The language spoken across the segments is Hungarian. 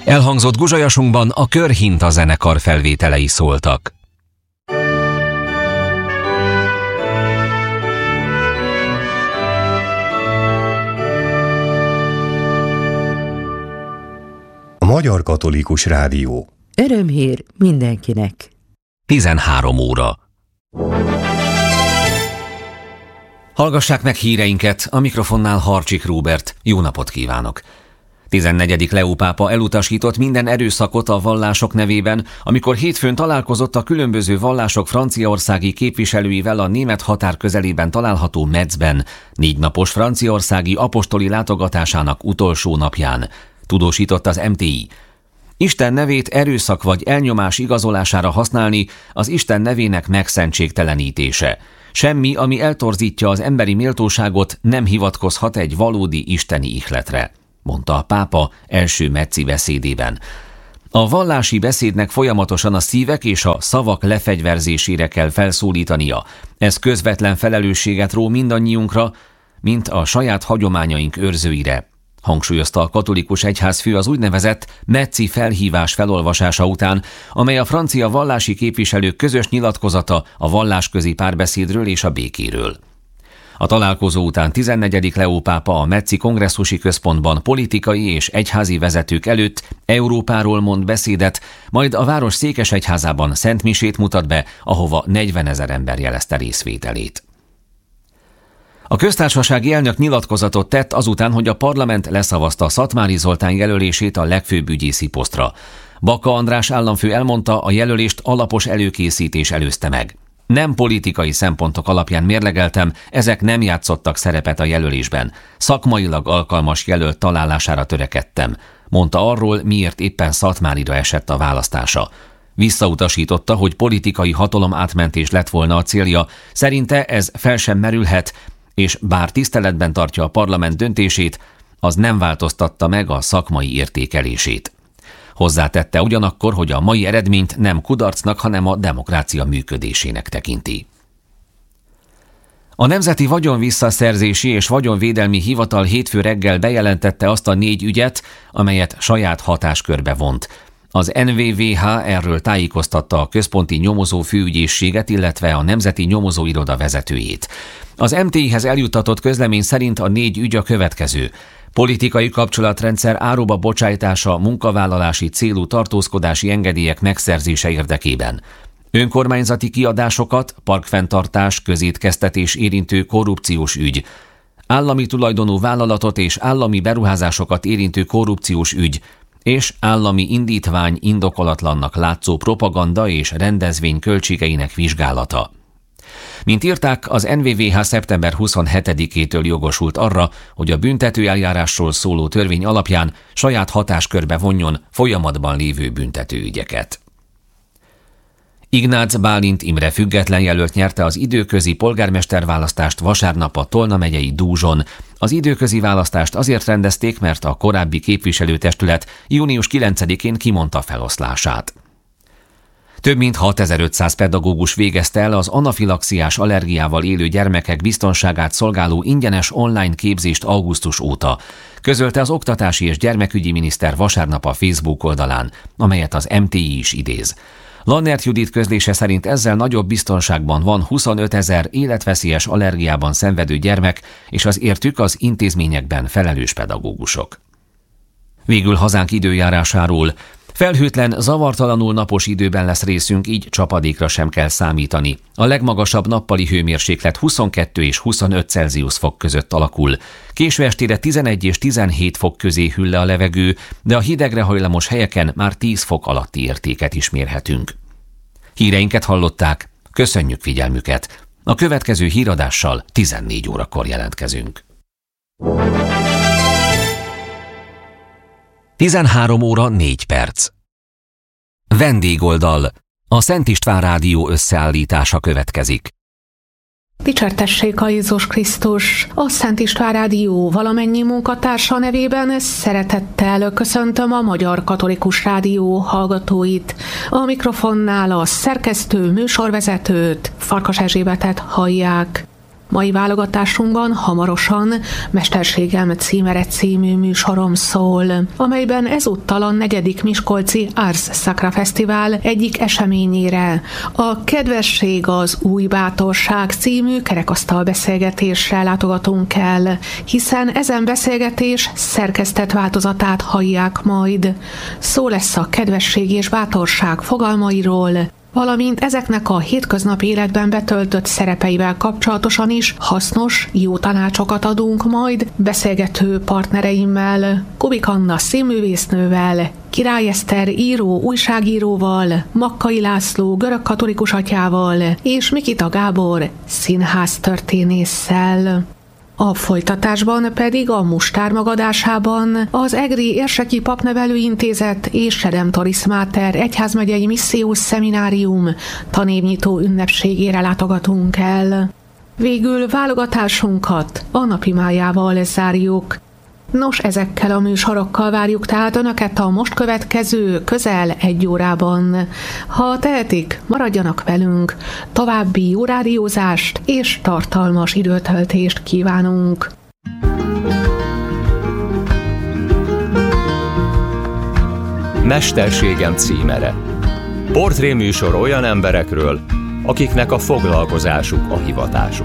Elhangzott guzsajasunkban a Körhinta zenekar felvételei szóltak. A Magyar Katolikus Rádió. Örömhír mindenkinek. 13 óra. Hallgassák meg híreinket, a mikrofonnál Harcsik Róbert. Jó napot kívánok! 14. Leó pápa elutasított minden erőszakot a vallások nevében, amikor hétfőn találkozott a különböző vallások franciaországi képviselőivel a német határ közelében található Metzben, 4 napos franciaországi apostoli látogatásának utolsó napján, tudósított az MTI. Isten nevét erőszak vagy elnyomás igazolására használni az Isten nevének megszentségtelenítése. Semmi, ami eltorzítja az emberi méltóságot, nem hivatkozhat egy valódi isteni ihletre, mondta a pápa első Metzi beszédében. A vallási beszédnek folyamatosan a szívek és a szavak lefegyverzésére kell felszólítania. Ez közvetlen felelősséget ró mindannyiunkra, mint a saját hagyományaink őrzőire, hangsúlyozta a katolikus egyházfő az úgynevezett Metzi felhívás felolvasása után, amely a francia vallási képviselők közös nyilatkozata a vallásközi párbeszédről és a békéről. A találkozó után 14. Leó pápa a Metzi kongresszusi központban politikai és egyházi vezetők előtt Európáról mond beszédet, majd a város székesegyházában szentmisét mutat be, ahova 40 000 ember jelezte részvételét. A köztársasági elnök nyilatkozatot tett azután, hogy a parlament leszavazta Szatmári Zoltán jelölését a legfőbb ügyészi posztra. Baka András államfő elmondta, a jelölést alapos előkészítés előzte meg. Nem politikai szempontok alapján mérlegeltem, ezek nem játszottak szerepet a jelölésben. Szakmailag alkalmas jelölt találására törekedtem, mondta arról, miért éppen Szatmárira esett a választása. Visszautasította, hogy politikai hatalomátmentés lett volna a célja, szerinte ez fel sem merülhet, és bár tiszteletben tartja a parlament döntését, az nem változtatta meg a szakmai értékelését. Hozzátette ugyanakkor, hogy a mai eredményt nem kudarcnak, hanem a demokrácia működésének tekinti. A Nemzeti Vagyonvisszaszerzési és Vagyonvédelmi Hivatal hétfő reggel bejelentette azt a 4 ügyet, amelyet saját hatáskörbe vont. Az NVVH erről tájékoztatta a központi nyomozó főügyészséget, illetve a Nemzeti Nyomozóiroda vezetőjét. Az MTI-hez eljuttatott közlemény szerint a 4 ügy a következő: politikai kapcsolatrendszer áruba bocsájtása munkavállalási célú tartózkodási engedélyek megszerzése érdekében, önkormányzati kiadásokat, parkfenntartás, közétkeztetés érintő korrupciós ügy, állami tulajdonú vállalatot és állami beruházásokat érintő korrupciós ügy, és állami indítvány indokolatlannak látszó propaganda és rendezvény költségeinek vizsgálata. Mint írták, az NVVH szeptember 27-től jogosult arra, hogy a büntetőeljárásról szóló törvény alapján saját hatáskörbe vonjon folyamatban lévő büntetőügyeket. Ignác Bálint Imre független jelölt nyerte az időközi polgármesterválasztást vasárnap a Tolna megyei Dúzson. Az időközi választást azért rendezték, mert a korábbi képviselőtestület június 9-én kimondta feloszlását. Több mint 6500 pedagógus végezte el az anafilaxiás allergiával élő gyermekek biztonságát szolgáló ingyenes online képzést augusztus óta, közölte az oktatási és gyermekügyi miniszter vasárnap a Facebook oldalán, amelyet az MTI is idéz. Lannert Judit közlése szerint ezzel nagyobb biztonságban van 25 000 életveszélyes allergiában szenvedő gyermek, és az értük az intézményekben felelős pedagógusok. Végül hazánk időjárásáról. Felhőtlen, zavartalanul napos időben lesz részünk, így csapadékra sem kell számítani. A legmagasabb nappali hőmérséklet 22 és 25 Celsius fok között alakul. Késő estére 11 és 17 fok közé hűl le a levegő, de a hidegre hajlamos helyeken már 10 fok alatti értéket is mérhetünk. Híreinket hallották, köszönjük figyelmüket. A következő híradással 14 órakor jelentkezünk. 13 óra 4 perc. Vendégoldal. A Szent István Rádió összeállítása következik. Dicsértessék a Jézus Krisztus! A Szent István Rádió valamennyi munkatársa nevében szeretettel köszöntöm a Magyar Katolikus Rádió hallgatóit. A mikrofonnál a szerkesztő műsorvezetőt, Farkas Erzsébetet hallják. Mai válogatásunkban hamarosan Mesterségem címere című műsorom szól, amelyben ezúttal a 4. Miskolci Ars Sacra Fesztivál egyik eseményére, a Kedvesség az új bátorság című kerekasztal beszélgetésre látogatunk el, hiszen ezen beszélgetés szerkesztett változatát hallják majd. Szó lesz a kedvesség és bátorság fogalmairól, valamint ezeknek a hétköznapi életben betöltött szerepeivel kapcsolatosan is hasznos, jó tanácsokat adunk majd beszélgető partnereimmel, Kubik Anna színművésznővel, Király Eszter író, újságíróval, Makkai László görögkatolikus atyával és Mikita Gábor színháztörténésszel. A folytatásban pedig a Mustár magadásában az Egri Érseki Papnevelőintézet és Redemptoris Mater egyházmegyei missziós szeminárium tanévnyitó ünnepségére látogatunk el. Végül válogatásunkat a napimájával zárjuk. Nos, ezekkel a műsorokkal várjuk tehát Önöket a most következő közel 1 órában. Ha tehetik, maradjanak velünk, további jó rádiózást és tartalmas időtöltést kívánunk. Mesterségem címere. Portréműsor olyan emberekről, akiknek a foglalkozásuk a hivatásuk.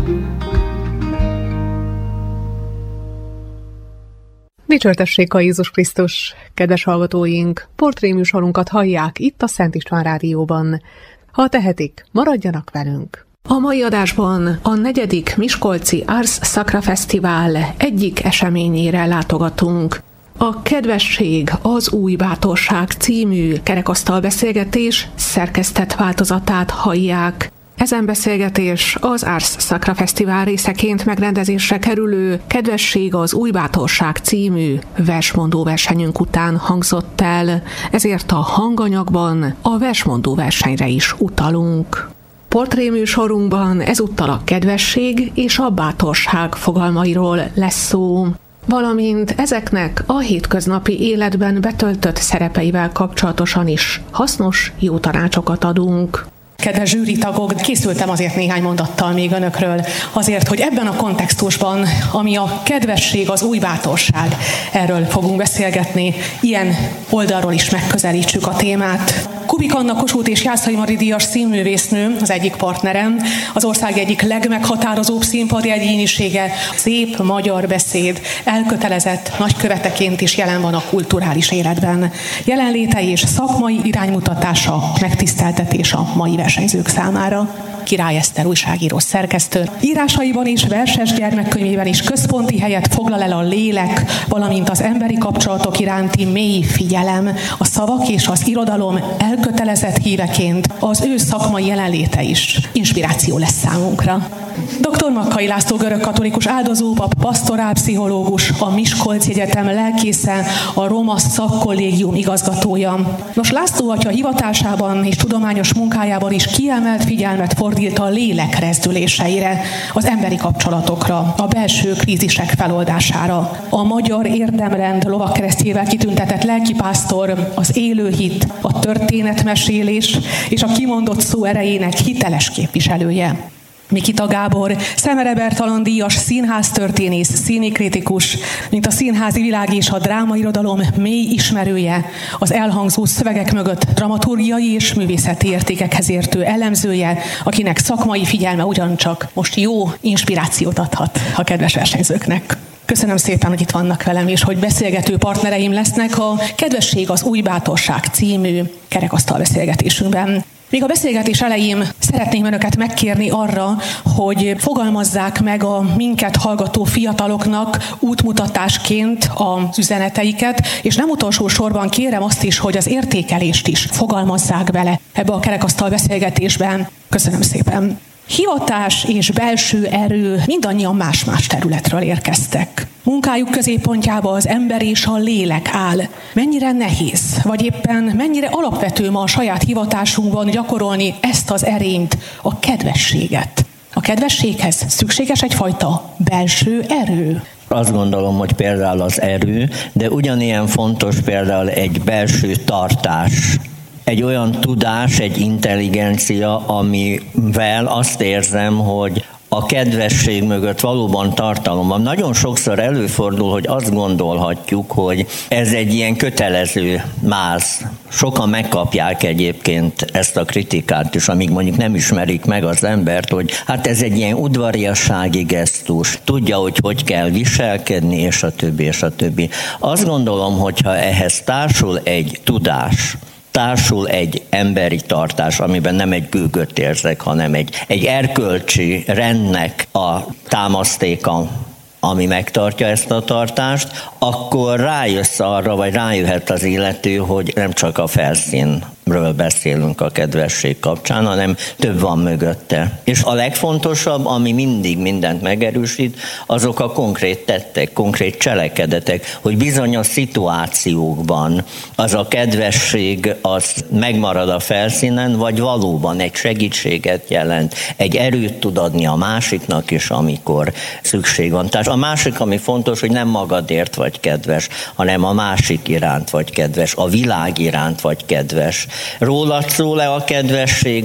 Dicsértessék a Jézus Krisztus, kedves hallgatóink! Portréműsorunkat hallják itt a Szent István Rádióban. Ha tehetik, maradjanak velünk! A mai adásban a 4. Miskolci Ars Sacra Fesztivál egyik eseményére látogatunk. A Kedvesség az új bátorság című kerekasztal beszélgetés szerkesztett változatát hallják. Ezen beszélgetés az Ars Sacra Fesztivál részeként megrendezésre kerülő Kedvesség az új bátorság című versmondó versenyünk után hangzott el, ezért a hanganyagban a versmondó versenyre is utalunk. Portréműsorunkban ezúttal a kedvesség és a bátorság fogalmairól lesz szó, valamint ezeknek a hétköznapi életben betöltött szerepeivel kapcsolatosan is hasznos, jó tanácsokat adunk. Kedves zsűritagok, készültem azért néhány mondattal még önökről, azért, hogy ebben a kontextusban, ami a kedvesség, az új bátorság, erről fogunk beszélgetni, ilyen oldalról is megközelítsük a témát. Kubik Anna Kossuth és Jászai Mari díjas színművésznő, az egyik partnerem, az ország egyik legmeghatározóbb színpadi egyénisége, szép magyar beszéd, elkötelezett nagyköveteként is jelen van a kulturális életben. Jelenléte és szakmai iránymutatása, megtiszteltetés a mai versenyzők számára. Király Eszter újságíró szerkesztő. Írásaiban és verses gyermekkönyvében is központi helyet foglal el a lélek, valamint az emberi kapcsolatok iránti mély figyelem, a szavak és az irodalom elkötelezett híveként az ő szakmai jelenléte is inspiráció lesz számunkra. Dr. Makkai László görögkatolikus áldozópap, pastorálpszichológus, a Miskolci Egyetem lelkésze, a Roma Szakkollégium igazgatója. Nos, László atya hivatásában és tudományos munkájában is kiemelt figyelmet fordít a lélek rezdüléseire, az emberi kapcsolatokra, a belső krízisek feloldására. A magyar érdemrend lovagkeresztjével kitüntetett lelkipásztor, az élőhit, a történetmesélés és a kimondott szó erejének hiteles képviselője. Mikita Gábor, Szemere Bertalan díjas színháztörténész, színikritikus, mint a színházi világ és a drámairodalom mély ismerője, az elhangzó szövegek mögött dramaturgiai és művészeti értékekhez értő elemzője, akinek szakmai figyelme ugyancsak most jó inspirációt adhat a kedves versenyzőknek. Köszönöm szépen, hogy itt vannak velem, és hogy beszélgető partnereim lesznek a Kedvesség az új bátorság című kerekasztal beszélgetésünkben. Még a beszélgetés elején szeretném önöket megkérni arra, hogy fogalmazzák meg a minket hallgató fiataloknak útmutatásként az üzeneteiket, és nem utolsó sorban kérem azt is, hogy az értékelést is fogalmazzák bele ebbe a kerekasztal beszélgetésben. Köszönöm szépen! Hivatás és belső erő mindannyian más-más területről érkeztek. Munkájuk középpontjába az ember és a lélek áll. Mennyire nehéz, vagy éppen mennyire alapvető ma a saját hivatásunkban gyakorolni ezt az erényt, a kedvességet. A kedvességhez szükséges egyfajta belső erő. Azt gondolom, hogy például az erő, de ugyanilyen fontos például egy belső tartás. Egy olyan tudás, egy intelligencia, amivel azt érzem, hogy a kedvesség mögött valóban tartalom van. Nagyon sokszor előfordul, hogy azt gondolhatjuk, hogy ez egy ilyen kötelező máz. Sokan megkapják egyébként ezt a kritikát is, amíg mondjuk nem ismerik meg az embert, hogy hát ez egy ilyen udvariassági gesztus, tudja, hogy kell viselkedni, és a többi, és a többi. Azt gondolom, hogyha ehhez társul egy tudás, társul egy emberi tartás, amiben nem egy gőgöt érzek, hanem egy erkölcsi rendnek a támasztéka, ami megtartja ezt a tartást, akkor rájössz arra, vagy rájöhet az illető, hogy nem csak a felszínről beszélünk a kedvesség kapcsán, hanem több van mögötte. És a legfontosabb, ami mindig mindent megerősít, azok a konkrét tettek, konkrét cselekedetek, hogy bizonyos szituációkban az a kedvesség az megmarad a felszínen, vagy valóban egy segítséget jelent, egy erőt tud adni a másiknak is, amikor szükség van. Tehát a másik, ami fontos, hogy nem magadért vagy kedves, hanem a másik iránt vagy kedves, a világ iránt vagy kedves. Rólad szól-e a kedvesség,